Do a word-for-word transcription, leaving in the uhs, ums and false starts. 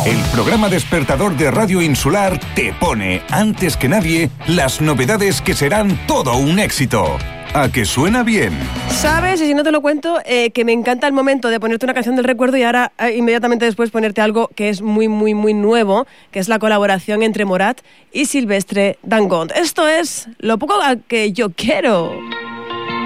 El programa despertador de Radio Insular te pone, antes que nadie, las novedades que serán todo un éxito. ¿A que suena bien? Sabes, y si no te lo cuento, eh, que me encanta el momento de ponerte una canción del recuerdo y ahora eh, inmediatamente después ponerte algo que es muy, muy, muy nuevo, que es la colaboración entre Morat y Silvestre Dangond. Esto es Lo poco que yo quiero.